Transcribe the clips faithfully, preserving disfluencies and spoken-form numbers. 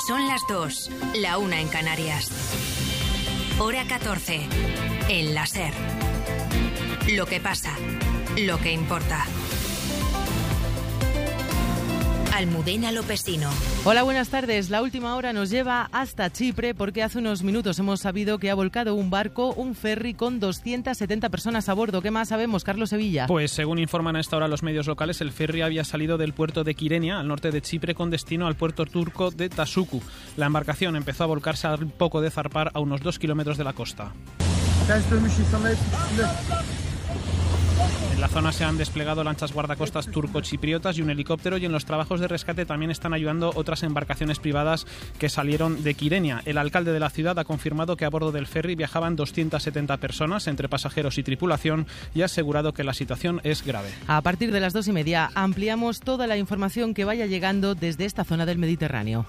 Son las dos, la una en Canarias. Hora catorce, en la SER. Lo que pasa, lo que importa. Almudena Lopesino. Hola, buenas tardes. La última hora nos lleva hasta Chipre porque hace unos minutos hemos sabido que ha volcado un barco, un ferry con doscientas setenta personas a bordo. ¿Qué más sabemos, Carlos Sevilla? Pues según informan a esta hora los medios locales, el ferry había salido del puerto de Kyrenia, al norte de Chipre, con destino al puerto turco de Tasuku. La embarcación empezó a volcarse al poco de zarpar a unos dos kilómetros de la costa. En la zona se han desplegado lanchas guardacostas turco-chipriotas y un helicóptero, y en los trabajos de rescate también están ayudando otras embarcaciones privadas que salieron de Kyrenia. El alcalde de la ciudad ha confirmado que a bordo del ferry viajaban doscientas setenta personas entre pasajeros y tripulación y ha asegurado que la situación es grave. A partir de las dos y media ampliamos toda la información que vaya llegando desde esta zona del Mediterráneo.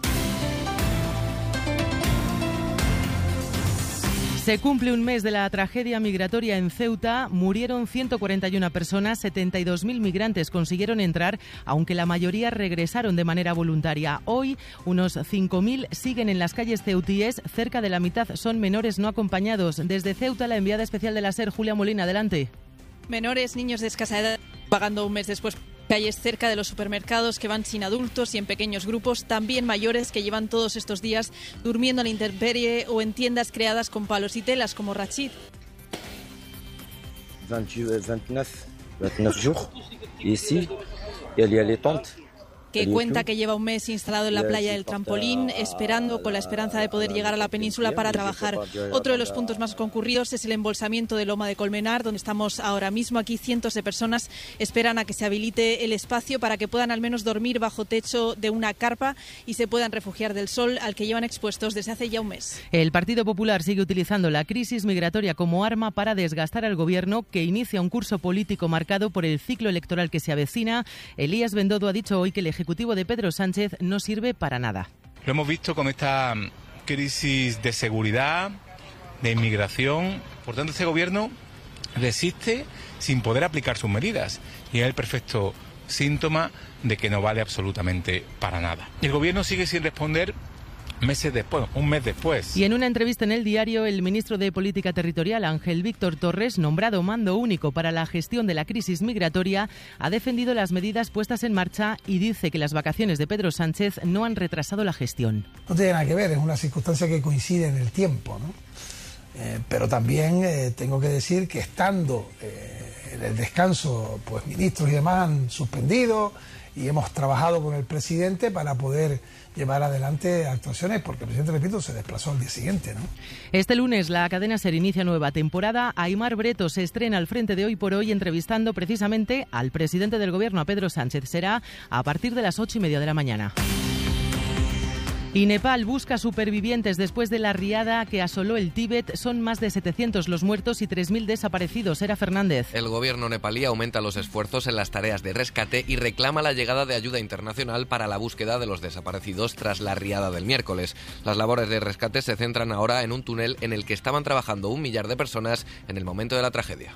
Se cumple un mes de la tragedia migratoria en Ceuta. Murieron ciento cuarenta y una personas, setenta y dos mil migrantes consiguieron entrar, aunque la mayoría regresaron de manera voluntaria. Hoy, unos cinco mil siguen en las calles ceutíes, cerca de la mitad son menores no acompañados. Desde Ceuta, la enviada especial de la SER, Julia Molina, adelante. Menores, niños de escasa edad, pagando un mes después. Calles cerca de los supermercados que van sin adultos y en pequeños grupos, también mayores que llevan todos estos días durmiendo a la intemperie o en tiendas creadas con palos y telas como Rachid. veintinueve, veintinueve jours, y ici, il y a les tentes. Que cuenta que lleva un mes instalado en la playa del Trampolín, esperando con la esperanza de poder llegar a la península para trabajar. Otro de los puntos más concurridos es el embolsamiento de Loma de Colmenar, donde estamos ahora mismo. Aquí cientos de personas esperan a que se habilite el espacio para que puedan al menos dormir bajo techo de una carpa y se puedan refugiar del sol al que llevan expuestos desde hace ya un mes. El Partido Popular sigue utilizando la crisis migratoria como arma para desgastar al gobierno, que inicia un curso político marcado por el ciclo electoral que se avecina. Elías Bendodo ha dicho hoy que el Ejecutivo de Pedro Sánchez no sirve para nada. Lo hemos visto con esta crisis de seguridad, de inmigración. Por tanto, este gobierno resiste sin poder aplicar sus medidas y es el perfecto síntoma de que no vale absolutamente para nada. El gobierno sigue sin responder meses después, un mes después. Y en una entrevista en El Diario, el ministro de Política Territorial, Ángel Víctor Torres, nombrado mando único para la gestión de la crisis migratoria, ha defendido las medidas puestas en marcha y dice que las vacaciones de Pedro Sánchez no han retrasado la gestión. No tiene nada que ver, es una circunstancia que coincide en el tiempo, ¿no? Eh, pero también eh, tengo que decir que estando eh, en el descanso, pues ministros y demás han suspendido y hemos trabajado con el presidente para poder llevar adelante actuaciones, porque el presidente, repito, se desplazó al día siguiente, ¿no? Este lunes la cadena SER inicia nueva temporada. Aimar Breto se estrena al frente de Hoy por Hoy, entrevistando precisamente al presidente del gobierno, a Pedro Sánchez. Será a partir de las ocho y media de la mañana. Y Nepal busca supervivientes después de la riada que asoló el Tíbet. Son más de setecientos los muertos y tres mil desaparecidos. Era Fernández. El gobierno nepalí aumenta los esfuerzos en las tareas de rescate y reclama la llegada de ayuda internacional para la búsqueda de los desaparecidos tras la riada del miércoles. Las labores de rescate se centran ahora en un túnel en el que estaban trabajando un millar de personas en el momento de la tragedia.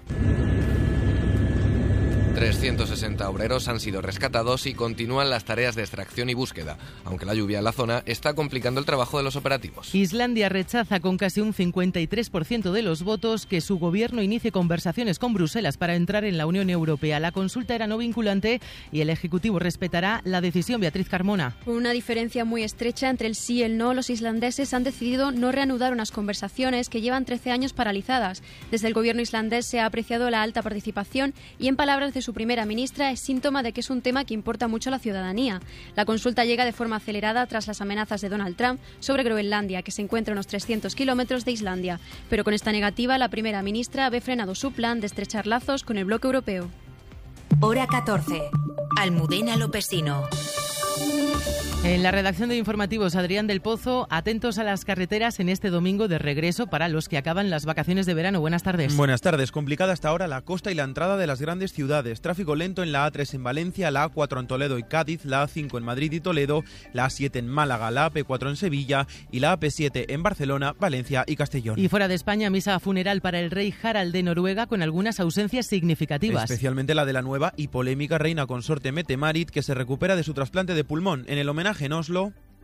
trescientos sesenta obreros han sido rescatados y continúan las tareas de extracción y búsqueda, aunque la lluvia en la zona está complicando el trabajo de los operativos. Islandia rechaza con casi un cincuenta y tres por ciento de los votos que su gobierno inicie conversaciones con Bruselas para entrar en la Unión Europea. La consulta era no vinculante y el Ejecutivo respetará la decisión. Beatriz Carmona. Con una diferencia muy estrecha entre el sí y el no, los islandeses han decidido no reanudar unas conversaciones que llevan trece años paralizadas. Desde el gobierno islandés se ha apreciado la alta participación y, en palabras de su primera ministra, es síntoma de que es un tema que importa mucho a la ciudadanía. La consulta llega de forma acelerada tras las amenazas de Donald Trump sobre Groenlandia, que se encuentra a unos trescientos kilómetros de Islandia. Pero con esta negativa, la primera ministra ve frenado su plan de estrechar lazos con el bloque europeo. Hora catorce. Almudena Lopesino. En la redacción de Informativos, Adrián del Pozo, atentos a las carreteras en este domingo de regreso para los que acaban las vacaciones de verano. Buenas tardes. Buenas tardes. Complicada hasta ahora la costa y la entrada de las grandes ciudades. Tráfico lento en la A tres en Valencia, la A cuatro en Toledo y Cádiz, la A cinco en Madrid y Toledo, la A siete en Málaga, la A P cuatro en Sevilla y la A P siete en Barcelona, Valencia y Castellón. Y fuera de España, misa funeral para el rey Harald de Noruega con algunas ausencias significativas. Especialmente la de la nueva y polémica reina consorte Mette-Marit, que se recupera de su trasplante de pulmón. En el homenaje en Oslo...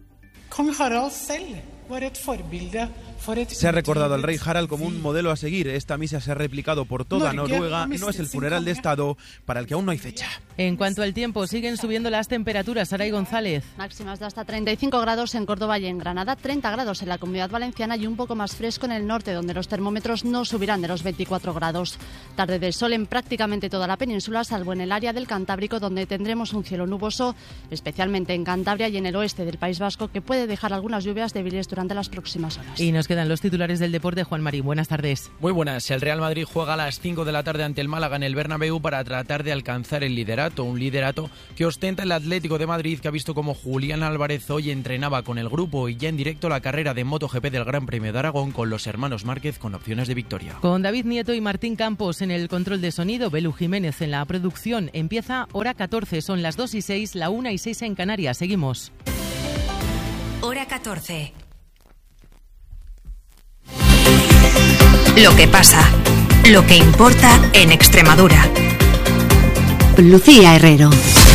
Se ha recordado al rey Harald como un modelo a seguir. Esta misa se ha replicado por toda Noruega. No es el funeral de Estado para el que aún no hay fecha. En cuanto al tiempo, siguen subiendo las temperaturas. Saray González. Máximas de hasta treinta y cinco grados en Córdoba y en Granada, treinta grados en la Comunidad Valenciana y un poco más fresco en el norte, donde los termómetros no subirán de los veinticuatro grados. Tarde de sol en prácticamente toda la península, salvo en el área del Cantábrico, donde tendremos un cielo nuboso, especialmente en Cantabria y en el oeste del País Vasco, que puede dejar algunas lluvias débiles durante las próximas horas. Y nos quedan los titulares del deporte. Juan Marín, buenas tardes. Muy buenas. El Real Madrid juega a las cinco de la tarde ante el Málaga en el Bernabéu para tratar de alcanzar el liderato, un liderato que ostenta el Atlético de Madrid, que ha visto como Julián Álvarez hoy entrenaba con el grupo y ya en directo la carrera de MotoGP del Gran Premio de Aragón con los hermanos Márquez con opciones de victoria. Con David Nieto y Martín Campos en el control de sonido, Belu Jiménez en la producción. Empieza hora catorce, son las dos y seis, la una y seis en Canarias. Seguimos. Hora catorce. Lo que pasa, lo que importa en Extremadura. Lucía Herrero.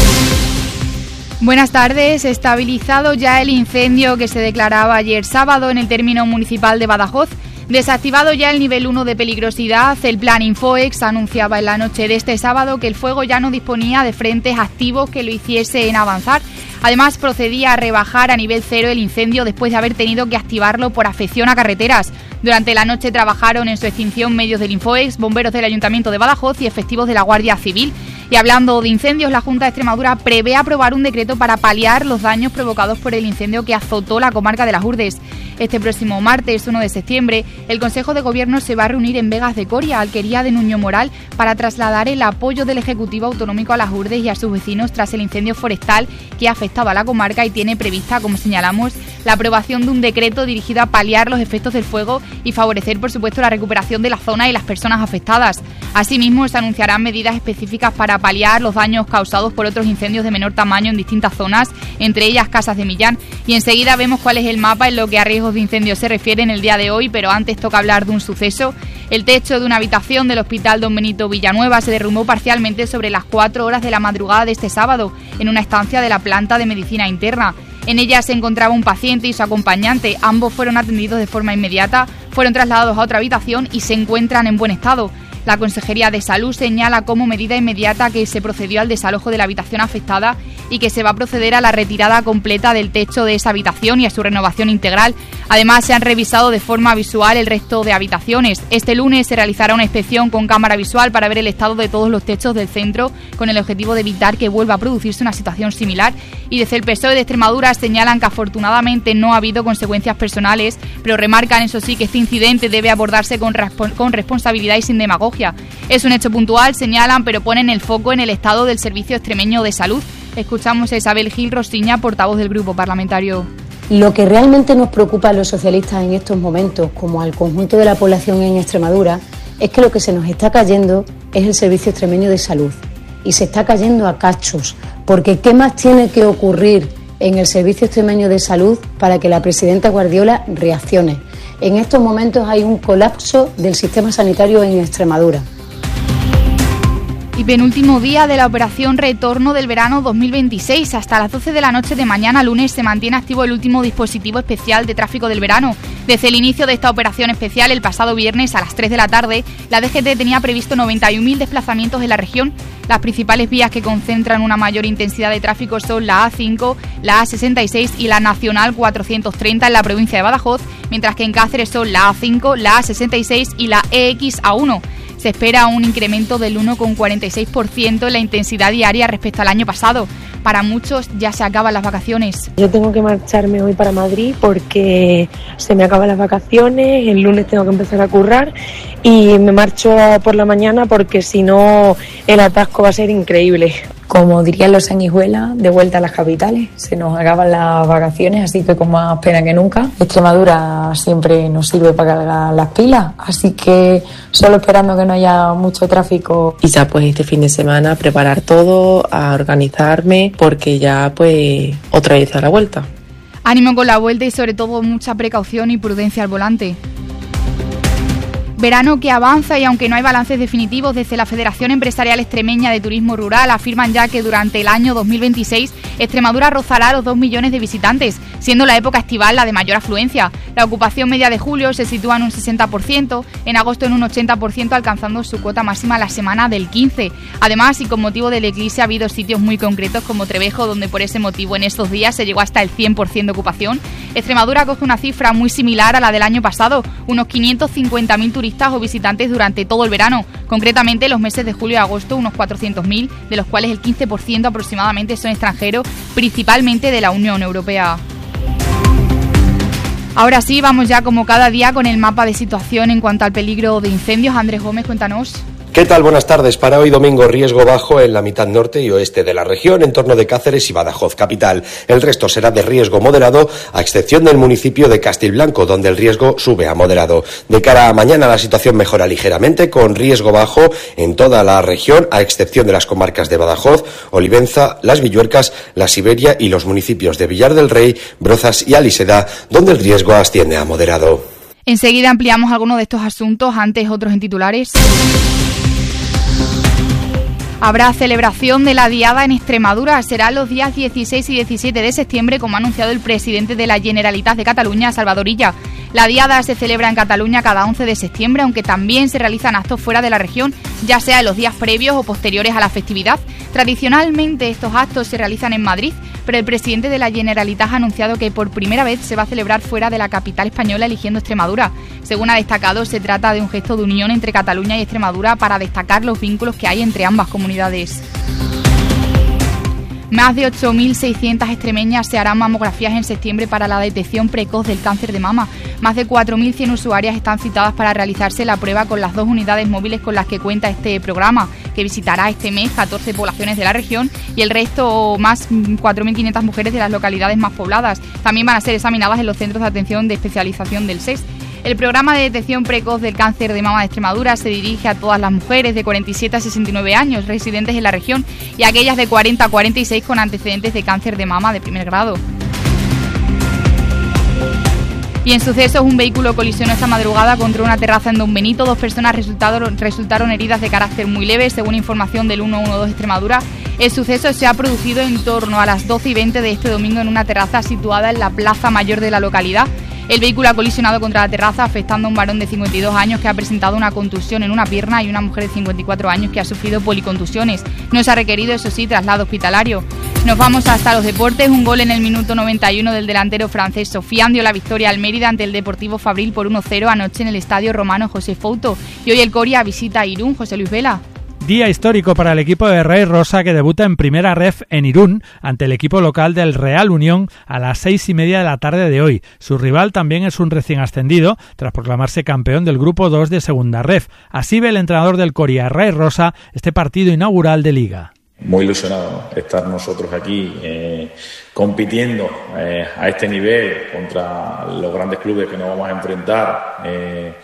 Buenas tardes. Estabilizado ya el incendio que se declaraba ayer sábado en el término municipal de Badajoz. Desactivado ya el nivel uno de peligrosidad, el plan Infoex anunciaba en la noche de este sábado que el fuego ya no disponía de frentes activos que lo hiciesen avanzar. Además, procedía a rebajar a nivel cero el incendio después de haber tenido que activarlo por afección a carreteras. Durante la noche trabajaron en su extinción medios del Infoex, bomberos del Ayuntamiento de Badajoz y efectivos de la Guardia Civil. Y hablando de incendios, la Junta de Extremadura prevé aprobar un decreto para paliar los daños provocados por el incendio que azotó la comarca de Las Hurdes. Este próximo martes, uno de septiembre, el Consejo de Gobierno se va a reunir en Vegas de Coria, alquería de Nuño Moral, para trasladar el apoyo del Ejecutivo Autonómico a Las Hurdes y a sus vecinos tras el incendio forestal que ha afectado a la comarca y tiene prevista, como señalamos, la aprobación de un decreto dirigido a paliar los efectos del fuego y favorecer, por supuesto, la recuperación de la zona y las personas afectadas. Asimismo, se anunciarán medidas específicas para paliar los daños causados por otros incendios de menor tamaño en distintas zonas, entre ellas Casas de Millán. Y enseguida vemos cuál es el mapa en lo que a riesgos de incendio se refiere en el día de hoy, pero antes toca hablar de un suceso. El techo de una habitación del Hospital Don Benito Villanueva se derrumbó parcialmente sobre las cuatro horas de la madrugada de este sábado, en una estancia de la planta de medicina interna. En ella se encontraba un paciente y su acompañante. Ambos fueron atendidos de forma inmediata, fueron trasladados a otra habitación y se encuentran en buen estado. La Consejería de Salud señala como medida inmediata que se procedió al desalojo de la habitación afectada y que se va a proceder a la retirada completa del techo de esa habitación y a su renovación integral. Además, se han revisado de forma visual el resto de habitaciones. Este lunes se realizará una inspección con cámara visual para ver el estado de todos los techos del centro, con el objetivo de evitar que vuelva a producirse una situación similar. Y desde el P S O E de Extremadura señalan que afortunadamente no ha habido consecuencias personales, pero remarcan, eso sí, que este incidente debe abordarse con, con responsabilidad y sin demagogia. Es un hecho puntual, señalan, pero ponen el foco en el estado del Servicio Extremeño de Salud. Escuchamos a Isabel Gil Rosiña, portavoz del Grupo Parlamentario. Lo que realmente nos preocupa a los socialistas en estos momentos, como al conjunto de la población en Extremadura, es que lo que se nos está cayendo es el Servicio Extremeño de Salud. Y se está cayendo a cachos, porque ¿qué más tiene que ocurrir en el Servicio Extremeño de Salud para que la presidenta Guardiola reaccione? En estos momentos hay un colapso del sistema sanitario en Extremadura. Y penúltimo día de la operación Retorno del Verano dos mil veintiséis. Hasta las doce de la noche de mañana lunes se mantiene activo el último dispositivo especial de tráfico del verano. Desde el inicio de esta operación especial, el pasado viernes a las tres de la tarde, la D G T tenía previsto noventa y un mil desplazamientos en la región. Las principales vías que concentran una mayor intensidad de tráfico son la A cinco, la A sesenta y seis y la Nacional cuatrocientos treinta en la provincia de Badajoz, mientras que en Cáceres son la A cinco, la A sesenta y seis y la E X A uno. Se espera un incremento del uno coma cuarenta y seis por ciento en la intensidad diaria respecto al año pasado. Para muchos ya se acaban las vacaciones. Yo tengo que marcharme hoy para Madrid porque se me acaban las vacaciones, el lunes tengo que empezar a currar y me marcho por la mañana porque si no el atasco va a ser increíble. Como dirían los sanguijuelas, de vuelta a las capitales. Se nos acaban las vacaciones, así que con más pena que nunca. Extremadura siempre nos sirve para cargar las pilas, así que solo esperando que no haya mucho tráfico. Y ya pues este fin de semana preparar todo, a organizarme, porque ya pues otra vez a la vuelta. Ánimo con la vuelta y sobre todo mucha precaución y prudencia al volante. Verano que avanza y aunque no hay balances definitivos, desde la Federación Empresarial Extremeña de Turismo Rural afirman ya que durante el año dos mil veintiséis Extremadura rozará los dos millones de visitantes, siendo la época estival la de mayor afluencia. La ocupación media de julio se sitúa en un sesenta por ciento, en agosto en un ochenta por ciento, alcanzando su cuota máxima la semana del quince. Además, y con motivo del eclipse, ha habido sitios muy concretos como Trevejo, donde por ese motivo en estos días se llegó hasta el cien por ciento de ocupación. Extremadura coge una cifra muy similar a la del año pasado, unos quinientos cincuenta mil turistas o visitantes durante todo el verano. Concretamente, los meses de julio y agosto, unos cuatrocientos mil, de los cuales el quince por ciento aproximadamente son extranjeros, principalmente de la Unión Europea. Ahora sí, vamos ya como cada día con el mapa de situación en cuanto al peligro de incendios. Andrés Gómez, cuéntanos. ¿Qué tal? Buenas tardes. Para hoy domingo, riesgo bajo en la mitad norte y oeste de la región, en torno de Cáceres y Badajoz capital. El resto será de riesgo moderado, a excepción del municipio de Castilblanco, donde el riesgo sube a moderado. De cara a mañana, la situación mejora ligeramente, con riesgo bajo en toda la región, a excepción de las comarcas de Badajoz, Olivenza, Las Villuercas, La Siberia y los municipios de Villar del Rey, Brozas y Aliseda, donde el riesgo asciende a moderado. Enseguida ampliamos algunos de estos asuntos, antes otros en titulares. Habrá celebración de la Diada en Extremadura. Será los días dieciséis y diecisiete de septiembre, como ha anunciado el presidente de la Generalitat de Cataluña, Salvador Illa. La Diada se celebra en Cataluña cada once de septiembre, aunque también se realizan actos fuera de la región, ya sea en los días previos o posteriores a la festividad. Tradicionalmente estos actos se realizan en Madrid, pero el presidente de la Generalitat ha anunciado que por primera vez se va a celebrar fuera de la capital española, eligiendo Extremadura. Según ha destacado, se trata de un gesto de unión entre Cataluña y Extremadura para destacar los vínculos que hay entre ambas comunidades. Más de ocho mil seiscientas extremeñas se harán mamografías en septiembre para la detección precoz del cáncer de mama. Más de cuatro mil cien usuarias están citadas para realizarse la prueba con las dos unidades móviles con las que cuenta este programa, que visitará este mes catorce poblaciones de la región y el resto, más cuatro mil quinientas mujeres de las localidades más pobladas. También van a ser examinadas en los centros de atención de especialización del S E S. El programa de detección precoz del cáncer de mama de Extremadura se dirige a todas las mujeres de cuarenta y siete a sesenta y nueve años residentes en la región y a aquellas de cuarenta a cuarenta y seis con antecedentes de cáncer de mama de primer grado. Y en sucesos, un vehículo colisionó esta madrugada contra una terraza en Don Benito. Dos personas resultaron, resultaron heridas de carácter muy leve, según información del ciento doce Extremadura. El suceso se ha producido en torno a las doce y veinte de este domingo en una terraza situada en la plaza mayor de la localidad. El vehículo ha colisionado contra la terraza, afectando a un varón de cincuenta y dos años que ha presentado una contusión en una pierna y una mujer de cincuenta y cuatro años que ha sufrido policontusiones. No se ha requerido, eso sí, traslado hospitalario. Nos vamos hasta los deportes. Un gol en el minuto noventa y uno del delantero francés Sofiane dio la victoria al Mérida ante el Deportivo Fabril por uno cero anoche en el Estadio Romano José Fouto. Y hoy el Coria visita a Irún. José Luis Vela. Día histórico para el equipo de Ray Rosa, que debuta en Primera Ref en Irún ante el equipo local del Real Unión a las seis y media de la tarde de hoy. Su rival también es un recién ascendido tras proclamarse campeón del Grupo dos de Segunda Ref. Así ve el entrenador del Coria, Ray Rosa, este partido inaugural de Liga. Muy ilusionado de estar nosotros aquí eh, compitiendo eh, a este nivel contra los grandes clubes que nos vamos a enfrentar. Eh,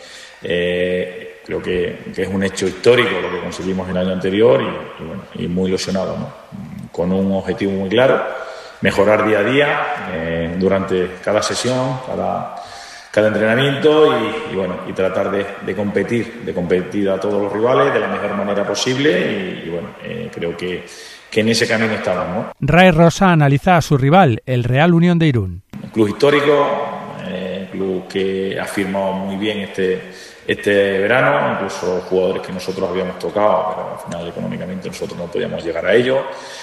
eh, Creo que, que es un hecho histórico lo que conseguimos el año anterior y, y, bueno, y muy ilusionado, ¿no? Con un objetivo muy claro, mejorar día a día eh, durante cada sesión, cada, cada entrenamiento y, y, bueno, y tratar de, de competir, de competir a todos los rivales de la mejor manera posible y, y bueno, eh, creo que, que en ese camino estamos, ¿no? Ray Rosa analiza a su rival, el Real Unión de Irún. Un club histórico, eh, club que ha firmado muy bien este Este verano, incluso jugadores que nosotros habíamos tocado, pero al final económicamente nosotros no podíamos llegar a ello.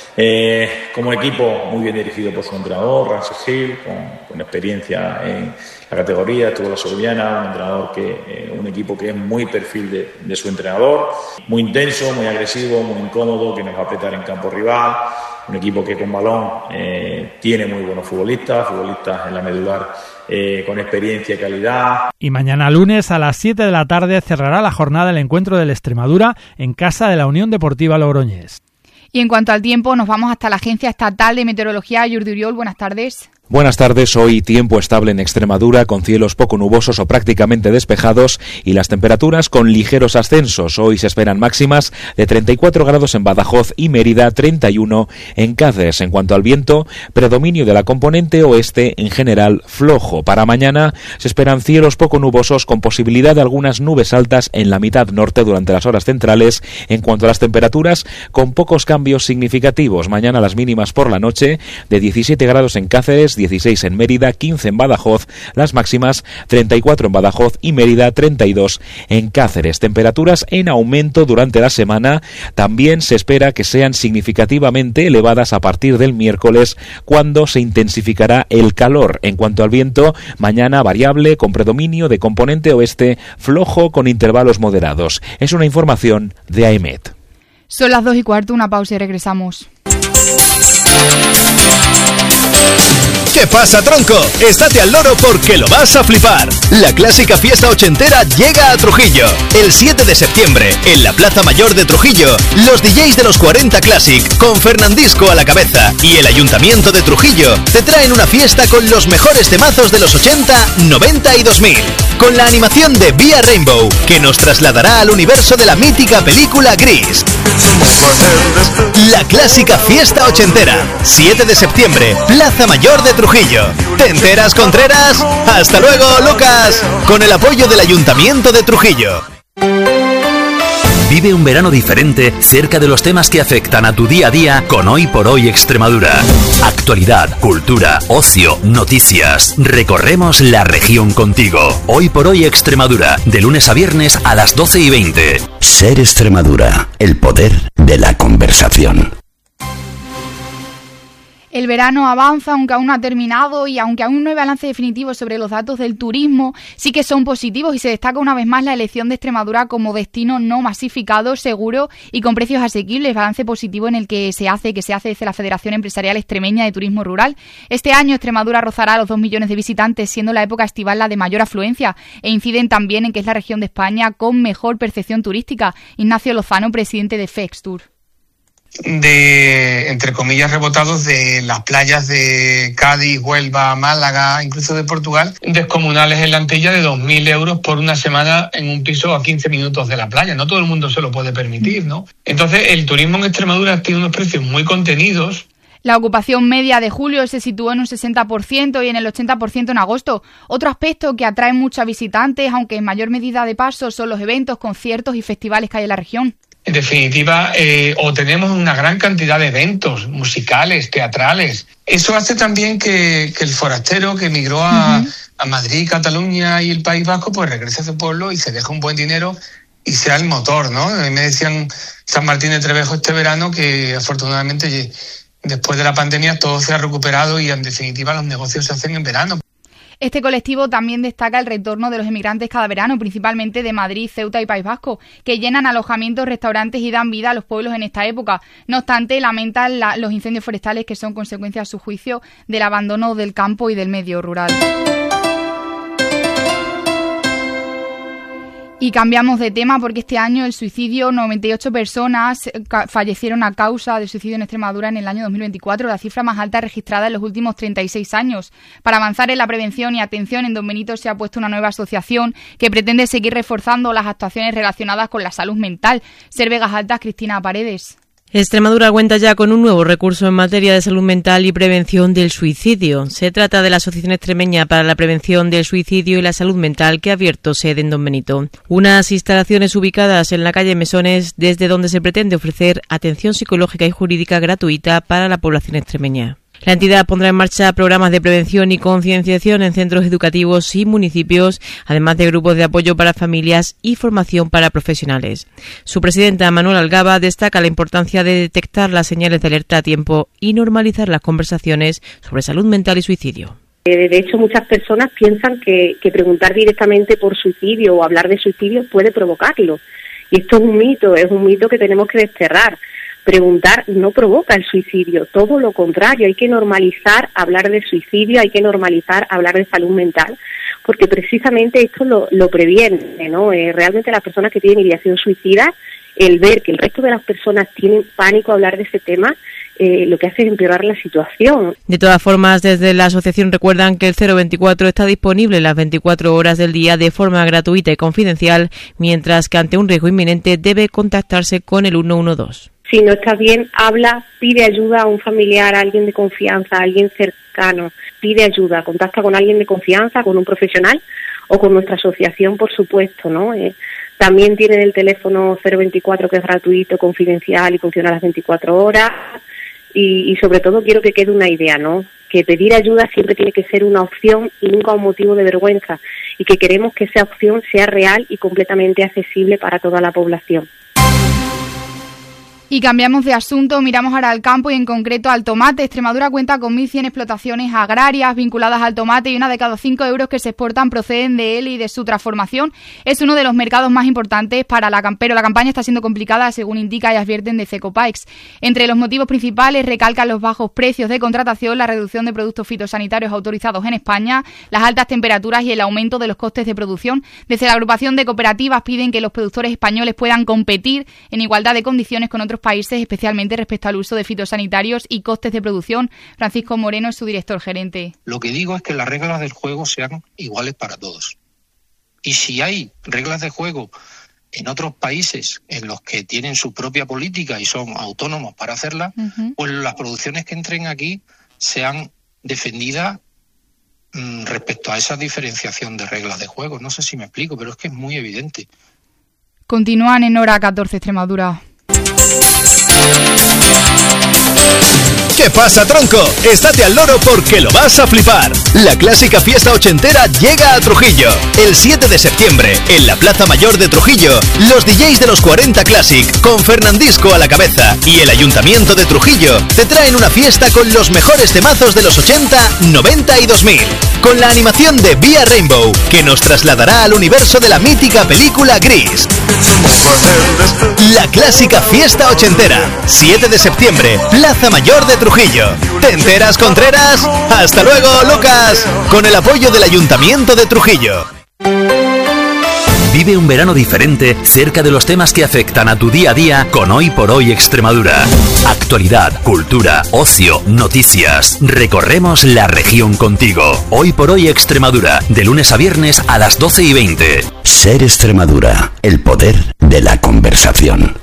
Eh, como equipo muy bien dirigido por su entrenador, Ramsey Hill, con, con experiencia en la categoría, estuvo la Segoviana, un entrenador que, eh, un equipo que es muy perfil de, de su entrenador, muy intenso, muy agresivo, muy incómodo, que nos va a apretar en campo rival. Un equipo que con balón eh, tiene muy buenos futbolistas, futbolistas en la medular eh, con experiencia y calidad. Y mañana lunes a las siete de la tarde cerrará la jornada el encuentro del Extremadura en casa de la Unión Deportiva Logroñés. Y en cuanto al tiempo, nos vamos hasta la Agencia Estatal de Meteorología. Jordi Uriol, buenas tardes. Buenas tardes, hoy tiempo estable en Extremadura con cielos poco nubosos o prácticamente despejados y las temperaturas con ligeros ascensos. Hoy se esperan máximas de treinta y cuatro grados en Badajoz y Mérida, treinta y uno en Cáceres. En cuanto al viento, predominio de la componente oeste en general flojo. Para mañana se esperan cielos poco nubosos con posibilidad de algunas nubes altas en la mitad norte durante las horas centrales. En cuanto a las temperaturas, con pocos cambios significativos. Mañana las mínimas por la noche de diecisiete grados en Cáceres, dieciséis en Mérida, quince en Badajoz, las máximas treinta y cuatro en Badajoz y Mérida, treinta y dos en Cáceres. Temperaturas en aumento durante la semana, también se espera que sean significativamente elevadas a partir del miércoles, cuando se intensificará el calor. En cuanto al viento, mañana variable con predominio de componente oeste, flojo con intervalos moderados. Es una información de AEMET. Son las dos y cuarto, una pausa y regresamos. ¿Qué pasa, tronco? Estate al loro porque lo vas a flipar. La clásica fiesta ochentera llega a Trujillo. El siete de septiembre, en la Plaza Mayor de Trujillo, los D Js de los cuarenta Classic, con Fernandisco a la cabeza, y el Ayuntamiento de Trujillo, te traen una fiesta con los mejores temazos de los ochenta, noventa y dos mil. Con la animación de Vía Rainbow, que nos trasladará al universo de la mítica película Gris. La clásica fiesta ochentera, siete de septiembre, Plaza Mayor de Trujillo. ¿Te enteras, Contreras? ¡Hasta luego, Lucas! Con el apoyo del Ayuntamiento de Trujillo. Vive un verano diferente cerca de los temas que afectan a tu día a día con Hoy por Hoy Extremadura. Actualidad, cultura, ocio, noticias. Recorremos la región contigo. Hoy por Hoy Extremadura, de lunes a viernes a las doce y veinte. Ser Extremadura, el poder de la conversación. El verano avanza, aunque aún no ha terminado, y aunque aún no hay balance definitivo sobre los datos del turismo, sí que son positivos y se destaca una vez más la elección de Extremadura como destino no masificado, seguro y con precios asequibles, balance positivo en el que se hace, que se hace desde la Federación Empresarial Extremeña de Turismo Rural. Este año Extremadura rozará los dos millones de visitantes, siendo la época estival la de mayor afluencia, e inciden también en que es la región de España con mejor percepción turística. Ignacio Lozano, presidente de FEXTUR. De, entre comillas, rebotados de las playas de Cádiz, Huelva, Málaga, incluso de Portugal, descomunales en la Antilla de dos mil euros por una semana en un piso a quince minutos de la playa. No todo el mundo se lo puede permitir, ¿no? Entonces, el turismo en Extremadura tiene unos precios muy contenidos. La ocupación media de julio se situó en un sesenta por ciento y en el ochenta por ciento en agosto. Otro aspecto que atrae muchos visitantes, aunque en mayor medida de paso, son los eventos, conciertos y festivales que hay en la región. En definitiva, eh, o tenemos una gran cantidad de eventos musicales, teatrales. Eso hace también que, que el forastero que emigró a, uh-huh. a Madrid, Cataluña y el País Vasco, pues regrese a su pueblo y se deje un buen dinero y sea el motor, ¿no? A mí me decían San Martín de Trevejo este verano que afortunadamente después de la pandemia todo se ha recuperado y en definitiva los negocios se hacen en verano. Este colectivo también destaca el retorno de los emigrantes cada verano, principalmente de Madrid, Ceuta y País Vasco, que llenan alojamientos, restaurantes y dan vida a los pueblos en esta época. No obstante, lamentan la, los incendios forestales que son consecuencia, a su juicio, del abandono del campo y del medio rural. Y cambiamos de tema porque este año el suicidio, noventa y ocho personas fallecieron a causa de suicidio en Extremadura en el año dos mil veinticuatro, la cifra más alta registrada en los últimos treinta y seis años. Para avanzar en la prevención y atención, en Don Benito se ha puesto una nueva asociación que pretende seguir reforzando las actuaciones relacionadas con la salud mental. Ser Vegas Altas, Cristina Paredes. Extremadura cuenta ya con un nuevo recurso en materia de salud mental y prevención del suicidio. Se trata de la Asociación Extremeña para la Prevención del Suicidio y la Salud Mental, que ha abierto sede en Don Benito. Unas instalaciones ubicadas en la calle Mesones, desde donde se pretende ofrecer atención psicológica y jurídica gratuita para la población extremeña. La entidad pondrá en marcha programas de prevención y concienciación en centros educativos y municipios, además de grupos de apoyo para familias y formación para profesionales. Su presidenta, Manuel Algaba, destaca la importancia de detectar las señales de alerta a tiempo y normalizar las conversaciones sobre salud mental y suicidio. De hecho, muchas personas piensan que, que preguntar directamente por suicidio o hablar de suicidio puede provocarlo. Y esto es un mito, es un mito que tenemos que desterrar. Preguntar no provoca el suicidio, todo lo contrario, hay que normalizar hablar de suicidio, hay que normalizar hablar de salud mental, porque precisamente esto lo, lo previene, ¿no? Eh, realmente las personas que tienen ideación suicida, el ver que el resto de las personas tienen pánico a hablar de ese tema, eh, lo que hace es empeorar la situación. De todas formas, desde la asociación recuerdan que el cero veinticuatro está disponible las veinticuatro horas del día de forma gratuita y confidencial, mientras que ante un riesgo inminente debe contactarse con el ciento doce. Si no estás bien, habla, pide ayuda a un familiar, a alguien de confianza, a alguien cercano. Pide ayuda, contacta con alguien de confianza, con un profesional o con nuestra asociación, por supuesto, ¿no? Eh, también tienen el teléfono cero veinticuatro, que es gratuito, confidencial y funciona a las veinticuatro horas. Y, y sobre todo quiero que quede una idea, ¿no? Que pedir ayuda siempre tiene que ser una opción y nunca un motivo de vergüenza. Y que queremos que esa opción sea real y completamente accesible para toda la población. Y cambiamos de asunto, miramos ahora al campo y en concreto al tomate. Extremadura cuenta con mil cien explotaciones agrarias vinculadas al tomate y una de cada cinco euros que se exportan proceden de él y de su transformación. Es uno de los mercados más importantes para la campero. La campaña está siendo complicada, según indica y advierten de Cecopaix. Entre los motivos principales recalcan los bajos precios de contratación, la reducción de productos fitosanitarios autorizados en España, las altas temperaturas y el aumento de los costes de producción. Desde la agrupación de cooperativas piden que los productores españoles puedan competir en igualdad de condiciones con otros países, especialmente respecto al uso de fitosanitarios y costes de producción. Francisco Moreno es su director gerente. Lo que digo es que las reglas del juego sean iguales para todos. Y si hay reglas de juego en otros países en los que tienen su propia política y son autónomos para hacerla, uh-huh. pues las producciones que entren aquí sean defendidas mmm, respecto a esa diferenciación de reglas de juego. No sé si me explico, pero es que es muy evidente. Continúan en hora catorce Extremadura. ¿Qué pasa, tronco? Estate al loro porque lo vas a flipar. La clásica fiesta ochentera llega a Trujillo. El siete de septiembre, en la Plaza Mayor de Trujillo, los D Js de los cuarenta Classic, con Fernandisco a la cabeza, y el Ayuntamiento de Trujillo, te traen una fiesta con los mejores temazos de los ochenta, noventa y dos mil. Con la animación de Vía Rainbow, que nos trasladará al universo de la mítica película Gris. La clásica fiesta ochentera, siete de septiembre, Plaza Mayor de Trujillo. ¿Te enteras, Contreras? ¡Hasta luego, Lucas! Con el apoyo del Ayuntamiento de Trujillo. Vive un verano diferente cerca de los temas que afectan a tu día a día con Hoy por Hoy Extremadura. Actualidad, cultura, ocio, noticias. Recorremos la región contigo. Hoy por Hoy Extremadura, de lunes a viernes a las doce y veinte. Ser Extremadura, el poder de la conversación.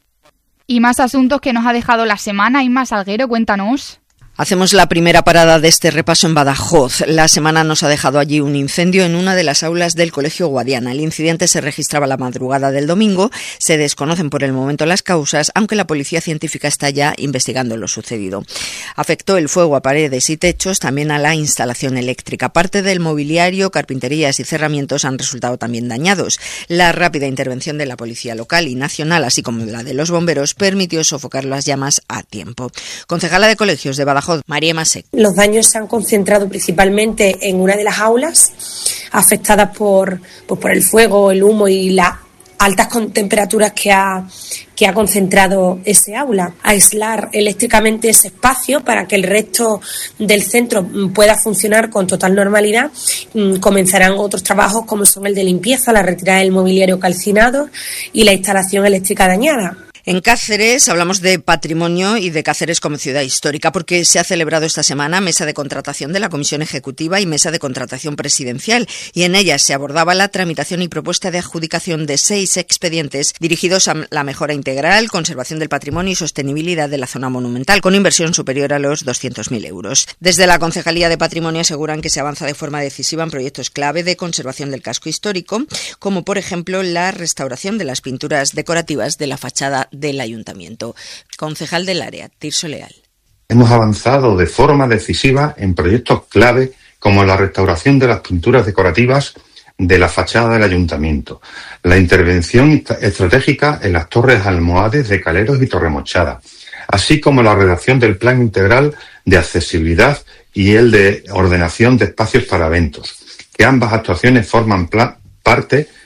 Y más asuntos que nos ha dejado la semana. Inma Salguero, cuéntanos. Hacemos la primera parada de este repaso en Badajoz. La semana nos ha dejado allí un incendio en una de las aulas del Colegio Guadiana. El incidente se registraba la madrugada del domingo. Se desconocen por el momento las causas, aunque la policía científica está ya investigando lo sucedido. Afectó el fuego a paredes y techos, también a la instalación eléctrica. Parte del mobiliario, carpinterías y cerramientos han resultado también dañados. La rápida intervención de la policía local y nacional, así como la de los bomberos, permitió sofocar las llamas a tiempo. Concejala de Colegios de Badajoz, María Masek. Los daños se han concentrado principalmente en una de las aulas afectadas por, pues por el fuego, el humo y las altas temperaturas que ha, que ha concentrado ese aula. Aislar eléctricamente ese espacio para que el resto del centro pueda funcionar con total normalidad. Comenzarán otros trabajos como son el de limpieza, la retirada del mobiliario calcinado y la instalación eléctrica dañada. En Cáceres hablamos de patrimonio y de Cáceres como ciudad histórica porque se ha celebrado esta semana mesa de contratación de la Comisión Ejecutiva y mesa de contratación presidencial y en ellas se abordaba la tramitación y propuesta de adjudicación de seis expedientes dirigidos a la mejora integral, conservación del patrimonio y sostenibilidad de la zona monumental con inversión superior a los doscientos mil euros. Desde la Concejalía de Patrimonio aseguran que se avanza de forma decisiva en proyectos clave de conservación del casco histórico como por ejemplo la restauración de las pinturas decorativas de la fachada del Ayuntamiento. Concejal del área, Tirso Leal. Hemos avanzado de forma decisiva en proyectos clave como la restauración de las pinturas decorativas de la fachada del Ayuntamiento, la intervención estratégica en las torres almohades de Caleros y Torremochada, así como la redacción del Plan Integral de Accesibilidad y el de Ordenación de Espacios para Eventos, que ambas actuaciones forman parte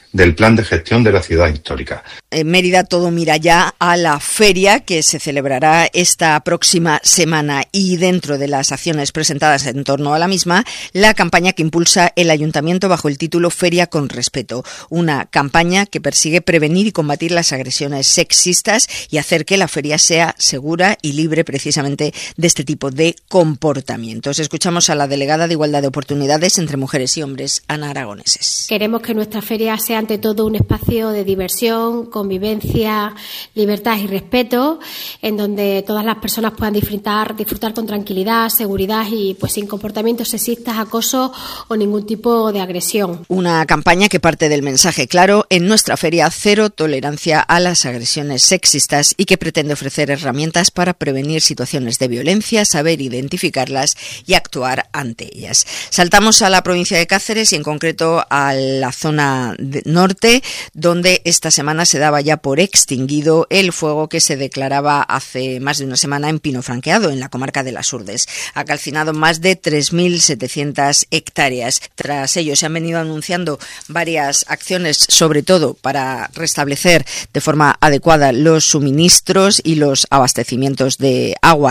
del Plan de Gestión de la Ciudad Histórica. En Mérida todo mira ya a la feria que se celebrará esta próxima semana y dentro de las acciones presentadas en torno a la misma, la campaña que impulsa el Ayuntamiento bajo el título Feria con Respeto, una campaña que persigue prevenir y combatir las agresiones sexistas y hacer que la feria sea segura y libre precisamente de este tipo de comportamientos. Escuchamos a la delegada de Igualdad de Oportunidades entre Mujeres y Hombres, Ana Aragoneses. Queremos que nuestra feria sea ante todo un espacio de diversión, convivencia, libertad y respeto, en donde todas las personas puedan disfrutar, disfrutar con tranquilidad, seguridad y pues sin comportamientos sexistas, acoso o ningún tipo de agresión. Una campaña que parte del mensaje claro: en nuestra feria cero tolerancia a las agresiones sexistas, y que pretende ofrecer herramientas para prevenir situaciones de violencia, saber identificarlas y actuar ante ellas. Saltamos a la provincia de Cáceres y en concreto a la zona norte, donde esta semana se daba ya por extinguido el fuego que se declaraba hace más de una semana en Pino Franqueado, en la comarca de las Urdes. Ha calcinado más de tres mil setecientas hectáreas. Tras ello se han venido anunciando varias acciones, sobre todo para restablecer de forma adecuada los suministros y los abastecimientos de agua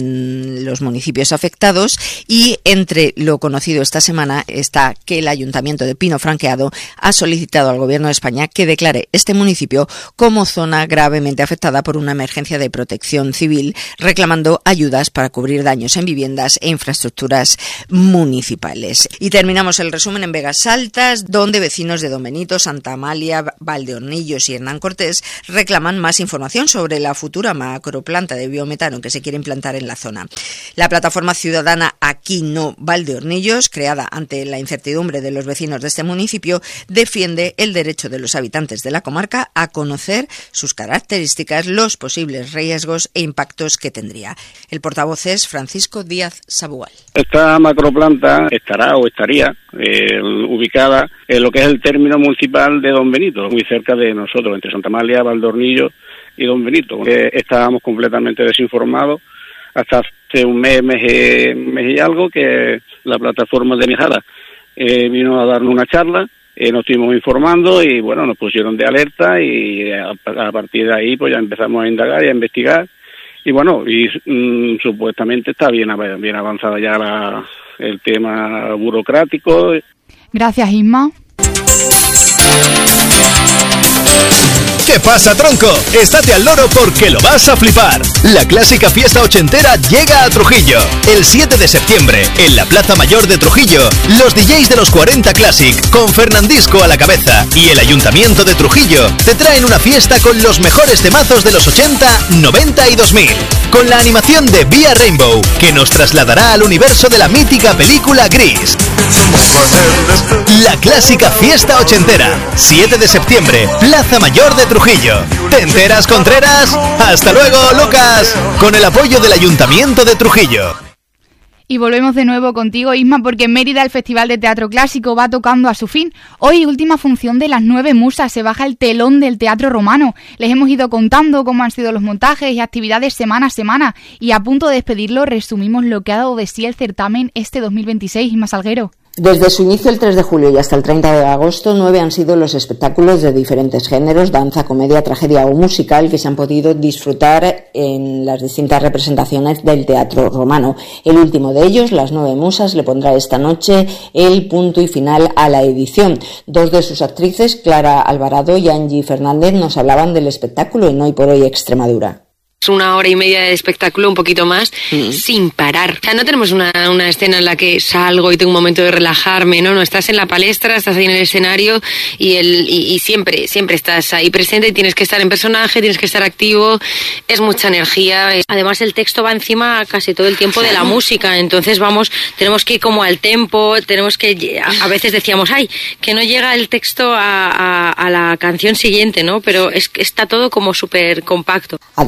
en los municipios afectados, y entre lo conocido esta semana está que el Ayuntamiento de Pino Franqueado ha solicitado al Gobierno de España que declare este municipio como zona gravemente afectada por una emergencia de protección civil, reclamando ayudas para cubrir daños en viviendas e infraestructuras municipales. Y terminamos el resumen en Vegas Altas, donde vecinos de Don Benito, Santa Amalia, Valdeornillos y Hernán Cortés reclaman más información sobre la futura macroplanta de biometano que se quiere implantar en la zona. La plataforma ciudadana Aquí No Valdeornillos, creada ante la incertidumbre de los vecinos de este municipio, defiende el derecho de los habitantes de la comarca a conocer sus características, los posibles riesgos e impactos que tendría. El portavoz es Francisco Díaz Sabugal. Esta macroplanta estará o estaría eh, ubicada en lo que es el término municipal de Don Benito, muy cerca de nosotros, entre Santa Amalia, Valdeornillos y Don Benito. Eh, estábamos completamente desinformados hasta hace un mes, mes, eh, mes y algo, que la plataforma de Mijada eh, vino a darnos una charla. Eh, nos estuvimos informando y bueno, nos pusieron de alerta, y a, a partir de ahí pues ya empezamos a indagar y a investigar, y bueno, y mm, supuestamente está bien, bien avanzada ya la, el tema burocrático. Gracias, Isma. ¿Qué pasa, tronco? Estate al loro porque lo vas a flipar. La clásica fiesta ochentera llega a Trujillo. El siete de septiembre, en la Plaza Mayor de Trujillo, los D Js de los cuarenta Classic, con Fernandisco a la cabeza, y el Ayuntamiento de Trujillo te traen una fiesta con los mejores temazos de los ochenta, noventa y dos mil. Con la animación de Vía Rainbow, que nos trasladará al universo de la mítica película Gris. La clásica fiesta ochentera, siete de septiembre, Plaza Mayor de Trujillo. ¿Te enteras, Contreras? ¡Hasta luego, Lucas! Con el apoyo del Ayuntamiento de Trujillo. Y volvemos de nuevo contigo, Isma, porque en Mérida el Festival de Teatro Clásico va tocando a su fin. Hoy, última función de Las Nueve Musas, se baja el telón del Teatro Romano. Les hemos ido contando cómo han sido los montajes y actividades semana a semana, y a punto de despedirlo resumimos lo que ha dado de sí el certamen este dos mil veintiséis, Isma Salguero. Desde su inicio el tres de julio y hasta el treinta de agosto, nueve han sido los espectáculos de diferentes géneros, danza, comedia, tragedia o musical, que se han podido disfrutar en las distintas representaciones del Teatro Romano. El último de ellos, Las Nueve Musas, le pondrá esta noche el punto y final a la edición. Dos de sus actrices, Clara Alvarado y Angie Fernández, nos hablaban del espectáculo en Hoy por Hoy Extremadura. Una hora y media de espectáculo, un poquito más, mm. sin parar. O sea, no tenemos una, una escena en la que salgo y tengo un momento de relajarme, no, no, estás en la palestra, estás ahí en el escenario y, el, y, y siempre, siempre estás ahí presente y tienes que estar en personaje, tienes que estar activo, es mucha energía. Además el texto va encima casi todo el tiempo de la música, entonces vamos, tenemos que ir como al tempo, tenemos que, a, a veces decíamos, ay, que no llega el texto a, a, a la canción siguiente, ¿no? Pero es, está todo como súper compacto. Además del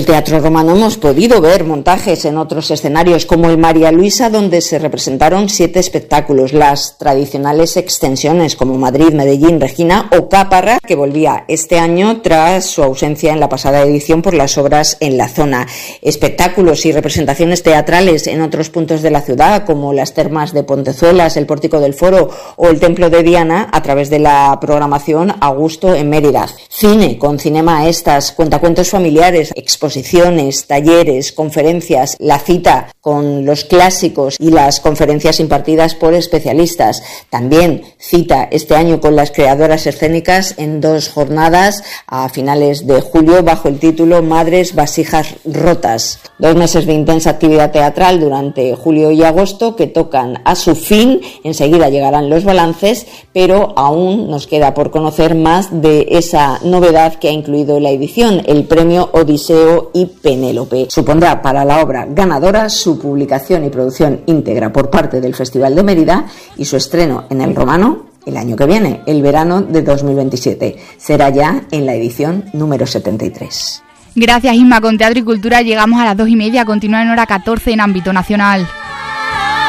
Teatro Romano hemos podido ver montajes en otros escenarios como el María Luisa, donde se representaron siete espectáculos, las tradicionales extensiones como Madrid, Medellín, Regina o Cáparra, que volvía este año tras su ausencia en la pasada edición por las obras en la zona. Espectáculos y representaciones teatrales en otros puntos de la ciudad, como las termas de Pontezuelas, el Pórtico del Foro o el Templo de Diana, a través de la programación A Gusto en Mérida. Cine con Cinema Estas, cuentacuentos familiares, exposiciones, talleres, conferencias, la cita con los clásicos y las conferencias impartidas por especialistas. También cita este año con las creadoras escénicas en dos jornadas a finales de julio bajo el título Madres Vasijas Rotas. Dos meses de intensa actividad teatral durante julio y agosto que tocan a su fin. Enseguida llegarán los balances, pero aún nos queda por conocer más de esa novedad que ha incluido la edición, el premio Odiseo y Penélope. Supondrá para la obra ganadora su publicación y producción íntegra por parte del Festival de Mérida y su estreno en el Romano el año que viene, el verano de dos mil veintisiete. Será ya en la edición número setenta y tres. Gracias, Inma. Con Teatro y Cultura llegamos a las dos y media. Continúa en hora catorce en ámbito nacional.